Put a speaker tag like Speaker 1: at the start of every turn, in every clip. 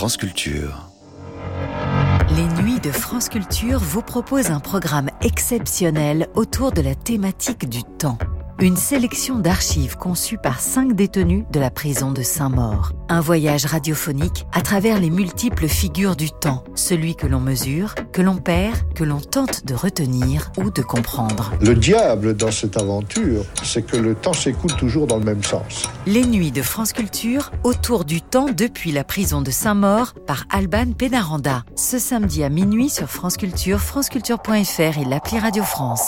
Speaker 1: France Culture.
Speaker 2: Les Nuits de France Culture vous proposent un programme exceptionnel autour de la thématique du temps. Une sélection d'archives conçues par 5 détenus de la prison de Saint-Maur. Un voyage radiophonique à travers les multiples figures du temps. Celui que l'on mesure, que l'on perd, que l'on tente de retenir ou de comprendre.
Speaker 3: Le diable dans cette aventure, c'est que le temps s'écoule toujours dans le même sens.
Speaker 2: Les Nuits de France Culture, autour du temps depuis la prison de Saint-Maur, par Alban Pénaranda. Ce samedi à minuit sur France Culture, franceculture.fr et l'appli Radio France.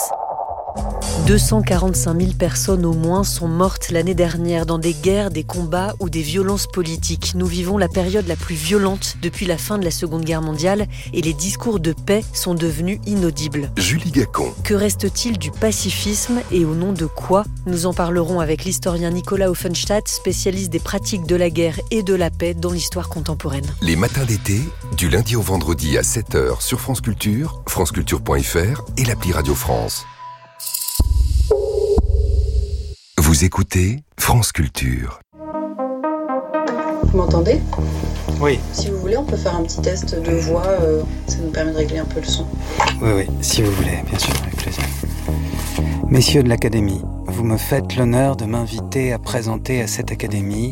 Speaker 4: 245 000 personnes au moins sont mortes l'année dernière dans des guerres, des combats ou des violences politiques. Nous vivons la période la plus violente depuis la fin de la Seconde Guerre mondiale et les discours de paix sont devenus inaudibles.
Speaker 1: Julie Gacon.
Speaker 4: Que reste-t-il du pacifisme et au nom de quoi ? Nous en parlerons avec l'historien Nicolas Offenstadt, spécialiste des pratiques de la guerre et de la paix dans l'histoire contemporaine.
Speaker 5: Les matins d'été, du lundi au vendredi à 7h sur France Culture, franceculture.fr et l'appli Radio France. Vous écoutez France Culture.
Speaker 6: Vous m'entendez ?
Speaker 7: Oui.
Speaker 6: Si vous voulez, on peut faire un petit test de voix, ça nous permet de régler un peu le son.
Speaker 7: Oui, si vous voulez, bien sûr, avec plaisir. Messieurs de l'Académie, vous me faites l'honneur de m'inviter à présenter à cette Académie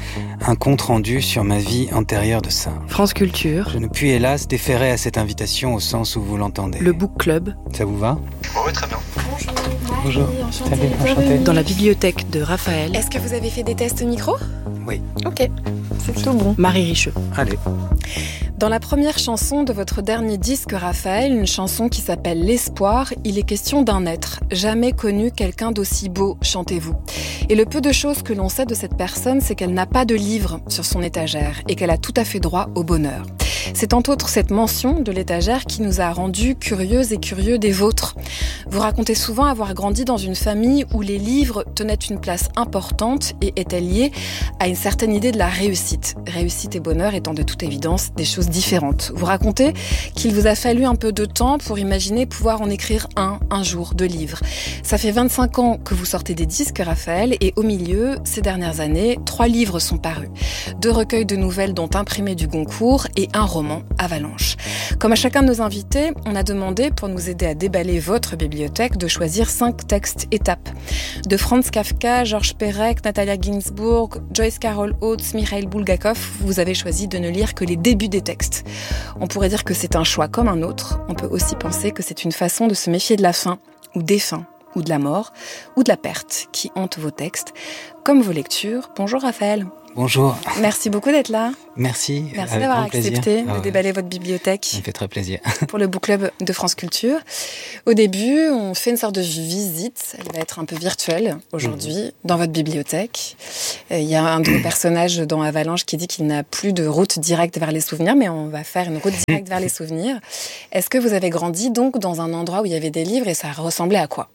Speaker 7: un compte-rendu sur ma vie antérieure de singe.
Speaker 4: France Culture.
Speaker 7: Je ne puis hélas déférer à cette invitation au sens où vous l'entendez.
Speaker 4: Le Book Club.
Speaker 7: Ça vous va ?
Speaker 8: Oui, très bien.
Speaker 7: Bonjour.
Speaker 8: Enchantée.
Speaker 7: Salut, enchanté.
Speaker 4: Dans la bibliothèque de Raphaël.
Speaker 8: Est-ce que vous avez fait des tests micro ?
Speaker 7: Oui.
Speaker 8: Ok, c'est tout bon.
Speaker 4: Marie Richeux.
Speaker 7: Allez.
Speaker 8: Dans la première chanson de votre dernier disque, Raphaël, une chanson qui s'appelle L'Espoir, il est question d'un être. Jamais connu quelqu'un d'aussi beau, chantez-vous. Et le peu de choses que l'on sait de cette personne, c'est qu'elle n'a pas de livre sur son étagère et qu'elle a tout à fait droit au bonheur. C'est entre autres cette mention de l'étagère qui nous a rendus curieuses et curieux des vôtres. Vous racontez souvent avoir grandi dans une famille où les livres tenaient une place importante et étaient liés à une certaine idée de la réussite. Réussite et bonheur étant de toute évidence des choses différentes. Vous racontez qu'il vous a fallu un peu de temps pour imaginer pouvoir en écrire un jour de livre. Ça fait 25 ans que vous sortez des disques, Raphaël, et au milieu, ces dernières années, 3 livres sont parus. 2 recueils de nouvelles dont Imprimé du Goncourt et un roman, Avalanche. Comme à chacun de nos invités, on a demandé, pour nous aider à déballer votre bibliothèque, de choisir 5 textes étapes. De Franz Kafka, Georges Perec, Natalia Ginzburg, Joyce Carol Oates, Mikhail Bulgakov, vous avez choisi de ne lire que les débuts des textes. On pourrait dire que c'est un choix comme un autre. On peut aussi penser que c'est une façon de se méfier de la fin, ou des fins, ou de la mort, ou de la perte qui hante vos textes, comme vos lectures. Bonjour Raphaël.
Speaker 7: Bonjour.
Speaker 8: Merci beaucoup d'être là.
Speaker 7: Merci.
Speaker 8: Merci d'avoir accepté de déballer votre bibliothèque.
Speaker 7: Ça me fait très plaisir.
Speaker 8: Pour le Book Club de France Culture. Au début, on fait une sorte de visite. Elle va être un peu virtuelle aujourd'hui dans votre bibliothèque. Il y a un de vos personnages dans Avalanche qui dit qu'il n'a plus de route directe vers les souvenirs, mais on va faire une route directe vers les souvenirs. Est-ce que vous avez grandi donc dans un endroit où il y avait des livres et ça ressemblait à quoi ?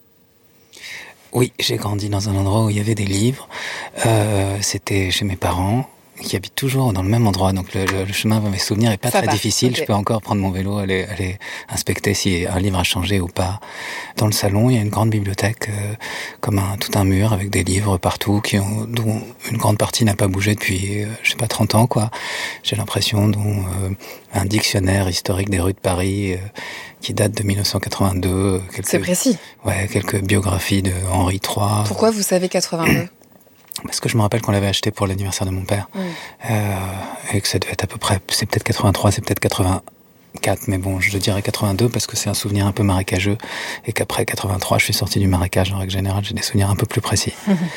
Speaker 7: Oui, j'ai grandi dans un endroit où il y avait des livres. C'était chez mes parents, qui habitent toujours dans le même endroit. Donc le chemin vers mes souvenirs est pas très difficile. Okay. Je peux encore prendre mon vélo, aller inspecter si un livre a changé ou pas. Dans le salon, il y a une grande bibliothèque, comme tout un mur avec des livres partout, dont une grande partie n'a pas bougé depuis, 30 ans, quoi. J'ai l'impression, dont un dictionnaire historique des rues de Paris, qui date de 1982.
Speaker 8: C'est précis.
Speaker 7: Ouais, quelques biographies de Henri III.
Speaker 8: Pourquoi vous savez 82 ?
Speaker 7: Parce que je me rappelle qu'on l'avait acheté pour l'anniversaire de mon père. Et que ça devait être à peu près, c'est peut-être 83, c'est peut-être 84, mais bon, je dirais 82 parce que c'est un souvenir un peu marécageux et qu'après 83, je suis sorti du marécage en règle générale, j'ai des souvenirs un peu plus précis.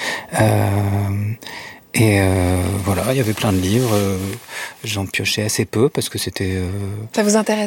Speaker 7: Voilà, il y avait plein de livres, j'en piochais assez peu parce que c'était...
Speaker 8: Ça vous intéressait ?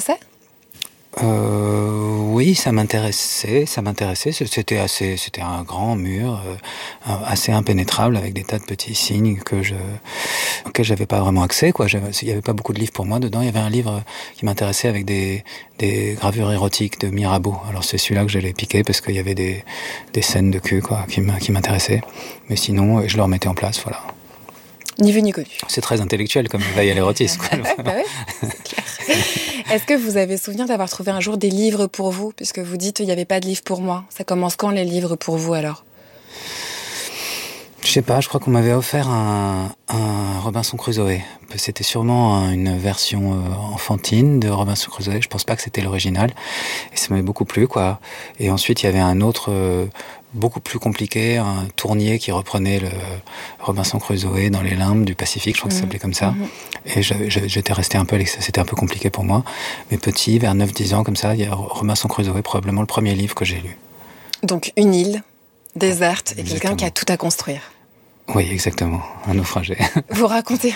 Speaker 7: Oui, ça m'intéressait. C'était un grand mur, assez impénétrable avec des tas de petits signes auxquels j'avais pas vraiment accès, quoi. Il y avait pas beaucoup de livres pour moi dedans. Il y avait un livre qui m'intéressait avec des gravures érotiques de Mirabeau. Alors c'est celui-là que j'allais piquer parce qu'il y avait des scènes de cul, quoi, qui m'intéressaient. Mais sinon, je le remettais en place, voilà.
Speaker 8: Ni vu ni connu.
Speaker 7: C'est très intellectuel comme veille à l'érotisme.
Speaker 8: Bah ouais, c'est clair. Est-ce que vous avez souvenir d'avoir trouvé un jour des livres pour vous ? Puisque vous dites il n'y avait pas de livres pour moi. Ça commence quand les livres pour vous alors ?
Speaker 7: Je sais pas, je crois qu'on m'avait offert un Robinson Crusoe. C'était sûrement une version enfantine de Robinson Crusoe. Je pense pas que c'était l'original. Et ça m'avait beaucoup plu, quoi. Et ensuite, il y avait un autre beaucoup plus compliqué, un tournier qui reprenait le Robinson Crusoe dans les limbes du Pacifique, je crois que ça s'appelait comme ça. Et j'étais resté un peu, c'était un peu compliqué pour moi. Mais petit, vers 9-10 ans, comme ça, il y a Robinson Crusoe, probablement le premier livre que j'ai lu.
Speaker 8: Donc une île déserte et quelqu'un qui a tout à construire.
Speaker 7: Oui, exactement, un naufragé.
Speaker 8: Vous racontez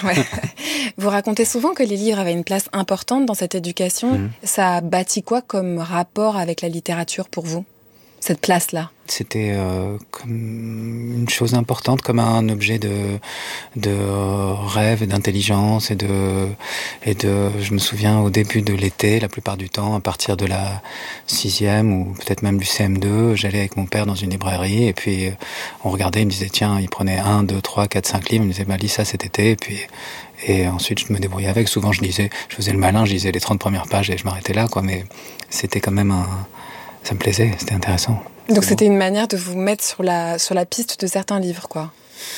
Speaker 8: souvent que les livres avaient une place importante dans cette éducation. Ça a bâti quoi comme rapport avec la littérature pour vous, cette place-là ?
Speaker 7: C'était comme une chose importante, comme un objet de rêve et d'intelligence et de. Je me souviens au début de l'été, la plupart du temps, à partir de la 6e ou peut-être même du CM2, j'allais avec mon père dans une librairie et puis on regardait, il me disait tiens, il prenait 1, 2, 3, 4, 5 livres, il me disait lis ça cet été et ensuite je me débrouillais avec. Souvent je faisais le malin, je lisais les 30 premières pages et je m'arrêtais là, quoi. Mais c'était quand même ça me plaisait, c'était intéressant.
Speaker 8: Donc c'était une manière de vous mettre sur la piste de certains livres, quoi.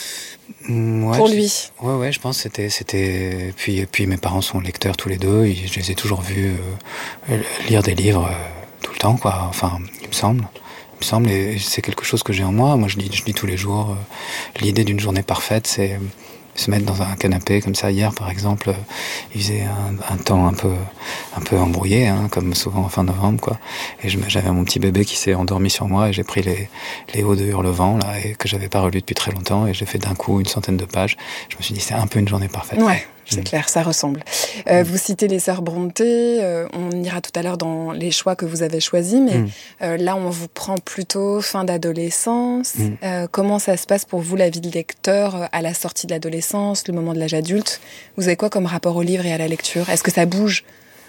Speaker 7: Ouais,
Speaker 8: pour lui.
Speaker 7: Ouais, je pense que c'était. Puis mes parents sont lecteurs tous les deux, et je les ai toujours vus lire des livres tout le temps, quoi. Enfin, il me semble, et c'est quelque chose que j'ai en moi. Moi, je lis tous les jours. L'idée d'une journée parfaite, c'est se mettre dans un canapé comme ça. Hier, par exemple, il faisait un temps un peu embrouillé, hein, comme souvent en fin novembre, quoi. Et j'avais mon petit bébé qui s'est endormi sur moi et j'ai pris les Hauts de Hurlevent, là, et que j'avais pas relu depuis très longtemps, et j'ai fait d'un coup 100 de pages. Je me suis dit, c'est un peu une journée parfaite.
Speaker 8: Ouais. C'est clair, ça ressemble. Vous citez les sœurs Brontë, on ira tout à l'heure dans les choix que vous avez choisis, mais là, on vous prend plutôt fin d'adolescence. Comment ça se passe pour vous, la vie de lecteur, à la sortie de l'adolescence, le moment de l'âge adulte ? Vous avez quoi comme rapport au livre et à la lecture ? Est-ce que ça bouge ?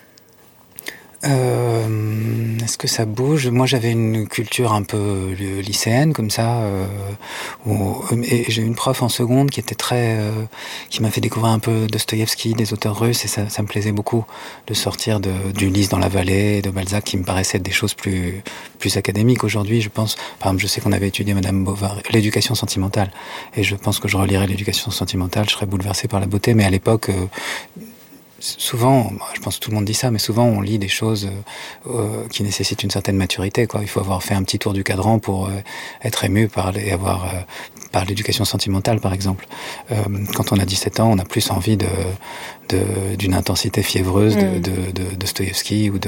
Speaker 7: Est-ce que ça bouge ? Moi, j'avais une culture un peu lycéenne, comme ça, et j'ai une prof en seconde qui était qui m'a fait découvrir un peu Dostoïevski, des auteurs russes, et ça me plaisait beaucoup de sortir d'Ulysse dans la vallée, de Balzac, qui me paraissaient être des choses plus académiques. Aujourd'hui, je pense, par exemple, je sais qu'on avait étudié Madame Bovary, l'éducation sentimentale, et je pense que je relirais l'éducation sentimentale, je serais bouleversé par la beauté, mais à l'époque, souvent, je pense que tout le monde dit ça, mais souvent on lit des choses qui nécessitent une certaine maturité, quoi. Il faut avoir fait un petit tour du cadran pour être ému par l'éducation sentimentale, par exemple. Quand on a 17 ans, on a plus envie d'une intensité fiévreuse de Dostoïevski ou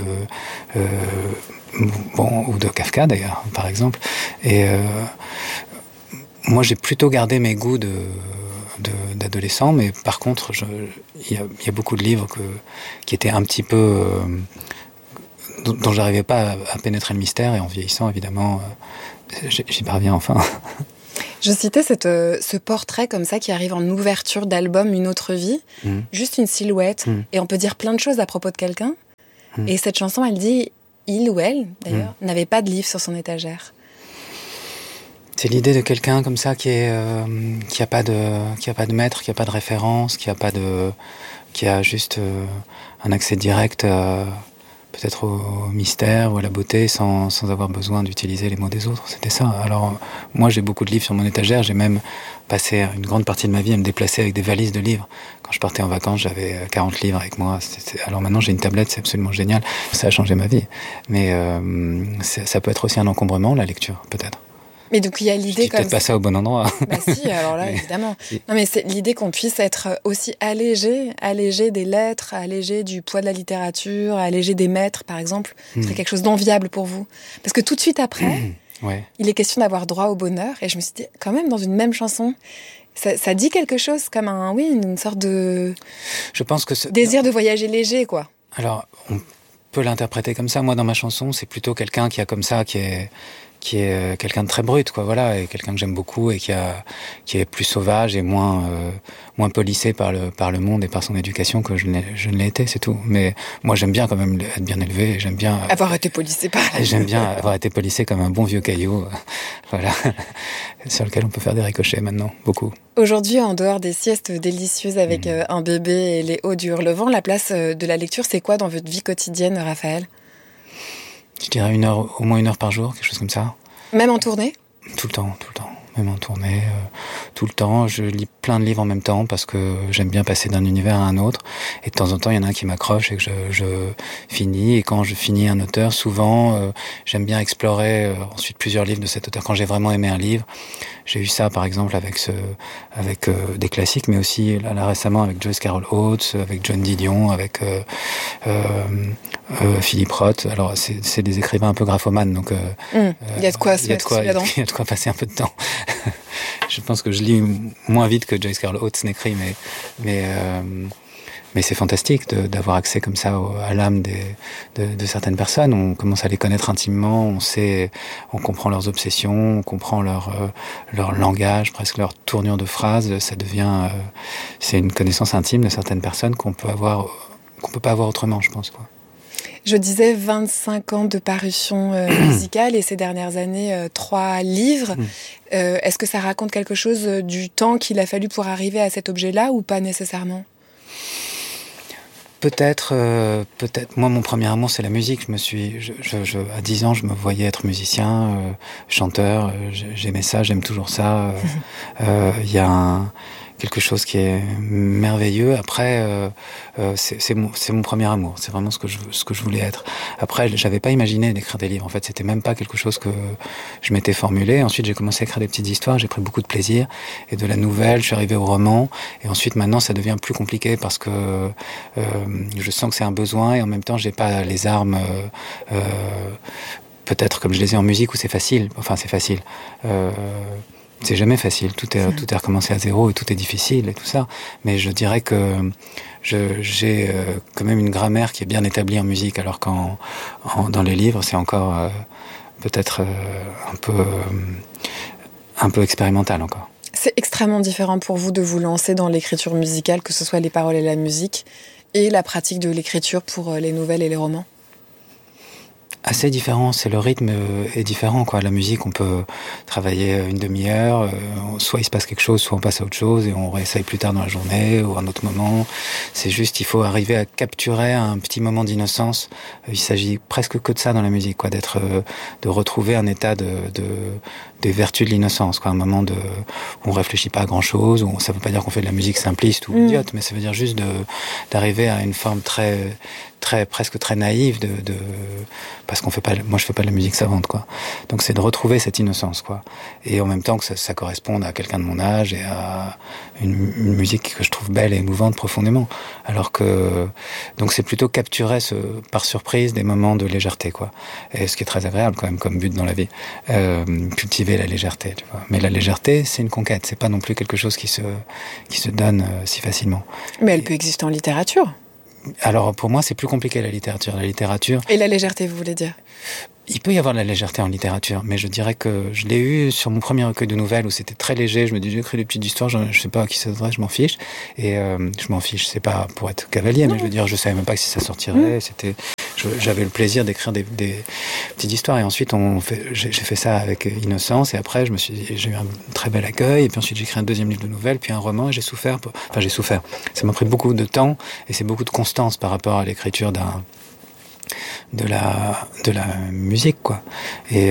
Speaker 7: de Kafka, d'ailleurs, par exemple. Et moi, j'ai plutôt gardé mes goûts d'adolescent, mais par contre, il y a beaucoup de livres qui étaient un petit peu dont j'arrivais pas à pénétrer le mystère, et en vieillissant, évidemment, j'y parviens enfin.
Speaker 8: Je citais ce portrait comme ça qui arrive en ouverture d'album Une autre vie, juste une silhouette, et on peut dire plein de choses à propos de quelqu'un. Et cette chanson, elle dit, il ou elle, d'ailleurs, n'avait pas de livre sur son étagère.
Speaker 7: C'est l'idée de quelqu'un comme ça qui a pas de maître, qui a pas de référence, qui a juste un accès direct peut-être au mystère ou à la beauté sans avoir besoin d'utiliser les mots des autres. C'était ça. Alors moi, j'ai beaucoup de livres sur mon étagère. J'ai même passé une grande partie de ma vie à me déplacer avec des valises de livres. Quand je partais en vacances, j'avais 40 livres avec moi. Alors maintenant, j'ai une tablette, c'est absolument génial. Ça a changé ma vie. Mais ça peut être aussi un encombrement, la lecture, peut-être.
Speaker 8: Mais donc il y a l'idée comme
Speaker 7: peut-être pas ça au bon endroit.
Speaker 8: Bah si, alors là évidemment. Non mais c'est l'idée qu'on puisse être aussi allégé des lettres, allégé du poids de la littérature, allégé des maîtres par exemple. C'est quelque chose d'enviable pour vous. Parce que tout de suite après, il est question d'avoir droit au bonheur, et je me suis dit quand même dans une même chanson, ça dit quelque chose comme une sorte de désir de voyager léger, quoi.
Speaker 7: Alors on peut l'interpréter comme ça. Moi dans ma chanson, c'est plutôt quelqu'un qui a comme ça, qui est quelqu'un de très brut, quoi, voilà, et quelqu'un que j'aime beaucoup et qui est plus sauvage et moins polissé par le monde et par son éducation que je ne l'ai été, c'est tout. Mais moi, j'aime bien quand même être bien élevé, et j'aime bien
Speaker 8: avoir été polissé par la vie.
Speaker 7: J'aime bien avoir été polissé comme un bon vieux caillou, voilà, sur lequel on peut faire des ricochets maintenant, beaucoup.
Speaker 8: Aujourd'hui, en dehors des siestes délicieuses avec un bébé et les Hauts du Hurlevent, la place de la lecture, c'est quoi dans votre vie quotidienne, Raphaël ?
Speaker 7: Je dirais au moins 1 heure par jour, quelque chose comme ça.
Speaker 8: Même en tournée ?
Speaker 7: Tout le temps. même en tournée, tout le temps. Je lis plein de livres en même temps parce que j'aime bien passer d'un univers à un autre. Et de temps en temps, il y en a un qui m'accroche et que je finis. Et quand je finis un auteur, souvent, j'aime bien explorer ensuite plusieurs livres de cet auteur. Quand j'ai vraiment aimé un livre, j'ai eu ça par exemple avec des classiques, mais aussi là récemment avec Joyce Carol Oates, avec John Didion, avec Philippe Roth. Alors c'est des écrivains un peu graphomanes, donc
Speaker 8: il y a de quoi se mettre
Speaker 7: il y a de quoi passer un peu de temps. Je pense que je lis moins vite que Joyce Carol Oates n'écrit, mais c'est fantastique d'avoir accès comme ça à l'âme de certaines personnes. On commence à les connaître intimement, on comprend leurs obsessions, on comprend leur langage, presque leur tournure de phrases. Ça devient, c'est une connaissance intime de certaines personnes qu'on peut pas avoir autrement, je pense, quoi.
Speaker 8: Je disais 25 ans de parution musicale et ces dernières années 3 livres. Est-ce que ça raconte quelque chose du temps qu'il a fallu pour arriver à cet objet-là ou pas nécessairement ?
Speaker 7: Peut-être. Moi, mon premier amour, c'est la musique. À 10 ans, je me voyais être musicien, chanteur. J'aimais ça, j'aime toujours ça. Il y a quelque chose qui est merveilleux. Après, c'est mon premier amour. C'est vraiment ce que je voulais être. Après, j'avais pas imaginé d'écrire des livres. En fait, c'était même pas quelque chose que je m'étais formulé. Ensuite, j'ai commencé à écrire des petites histoires. J'ai pris beaucoup de plaisir. Et de la nouvelle, je suis arrivé au roman. Et ensuite, maintenant, ça devient plus compliqué parce que je sens que c'est un besoin et en même temps, j'ai pas les armes. Peut-être comme je les ai en musique où c'est facile. Enfin, c'est facile. C'est jamais facile, tout est recommencé à zéro et tout est difficile et tout ça. Mais je dirais que j'ai quand même une grammaire qui est bien établie en musique, alors dans les livres, c'est encore peut-être un peu expérimental encore.
Speaker 8: C'est extrêmement différent pour vous de vous lancer dans l'écriture musicale, que ce soit les paroles et la musique, et la pratique de l'écriture pour les nouvelles et les romans ?
Speaker 7: Assez différent, c'est le rythme est différent, quoi. La musique, on peut travailler une demi-heure, soit il se passe quelque chose, soit on passe à autre chose et on réessaye plus tard dans la journée ou à un autre moment. C'est juste, il faut arriver à capturer un petit moment d'innocence. Il s'agit presque que de ça dans la musique, quoi, de retrouver un état des vertus de l'innocence, quoi, un moment où on réfléchit pas à grand chose, ça veut pas dire qu'on fait de la musique simpliste ou idiote, mais ça veut dire juste d'arriver à une forme presque très naïve parce qu'on fait pas, moi je fais pas de la musique savante, quoi. Donc c'est de retrouver cette innocence, quoi. Et en même temps que ça corresponde à quelqu'un de mon âge et à une musique que je trouve belle et émouvante profondément. Alors que, donc c'est plutôt capturer par surprise des moments de légèreté, quoi. Et ce qui est très agréable quand même comme but dans la vie. Cultiver la légèreté, tu vois. Mais la légèreté, c'est une conquête. C'est pas non plus quelque chose qui se donne si facilement.
Speaker 8: Mais elle peut exister en littérature.
Speaker 7: Alors, pour moi, c'est plus compliqué, la littérature.
Speaker 8: Et la légèreté, vous voulez dire ?
Speaker 7: Il peut y avoir de la légèreté en littérature, mais je dirais que je l'ai eu sur mon premier recueil de nouvelles où c'était très léger. Je me dis, j'ai écrit des petites histoires, je sais pas à qui ça s'adresse, je m'en fiche. Et je m'en fiche, c'est pas pour être cavalier, mais je veux dire, je savais même pas si ça sortirait. J'avais le plaisir d'écrire des petites histoires. Et ensuite, j'ai fait ça avec innocence. Et après, j'ai eu un très bel accueil. Et puis ensuite, j'ai écrit un deuxième livre de nouvelles, puis un roman. Et j'ai souffert. J'ai souffert. Ça m'a pris beaucoup de temps et c'est beaucoup de constance par rapport à l'écriture de la musique, quoi. Et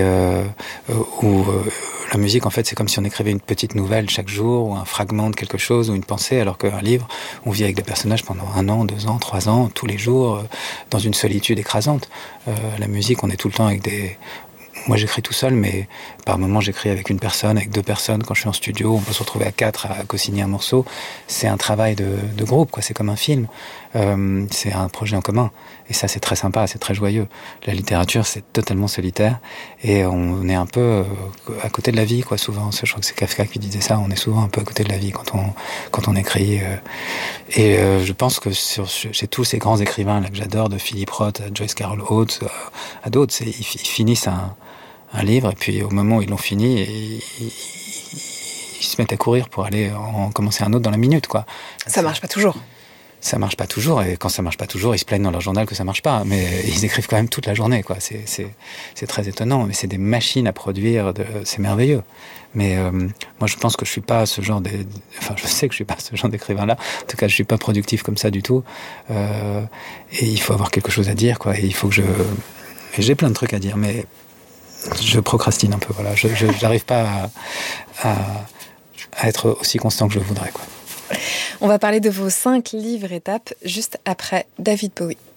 Speaker 7: la musique, en fait, c'est comme si on écrivait une petite nouvelle chaque jour, ou un fragment de quelque chose, ou une pensée, alors qu'un livre, on vit avec des personnages pendant 1 an, 2 ans, 3 ans, tous les jours, dans une solitude écrasante. La musique, on est tout le temps avec Moi, j'écris tout seul, mais par moments, j'écris avec une personne, avec 2 personnes. Quand je suis en studio, on peut se retrouver à 4 à co-signer un morceau. C'est un travail de groupe, quoi. C'est comme un film. C'est un projet en commun. Et ça, c'est très sympa, c'est très joyeux. La littérature, c'est totalement solitaire. Et on est un peu à côté de la vie, quoi, souvent. Je crois que c'est Kafka qui disait ça. On est souvent un peu à côté de la vie quand on écrit. Et je pense que chez tous ces grands écrivains là que j'adore, de Philippe Roth à Joyce Carol Oates, à d'autres, ils finissent un livre, et puis au moment où ils l'ont fini, ils se mettent à courir pour aller en commencer un autre dans la minute, quoi.
Speaker 8: Ça marche pas toujours.
Speaker 7: Ça marche pas toujours, et quand ça marche pas toujours, ils se plaignent dans leur journal que ça marche pas, mais ils écrivent quand même toute la journée, quoi. C'est très étonnant, mais c'est des machines à produire, c'est merveilleux. Mais moi, je pense que je suis pas ce genre je sais que je suis pas ce genre d'écrivain-là. En tout cas, je suis pas productif comme ça du tout. Et il faut avoir quelque chose à dire, quoi. Et il faut que j'ai plein de trucs à dire, mais je procrastine un peu. Voilà, je n'arrive pas à être aussi constant que je le voudrais, quoi.
Speaker 8: On va parler de vos 5 livres étapes juste après David Bowie.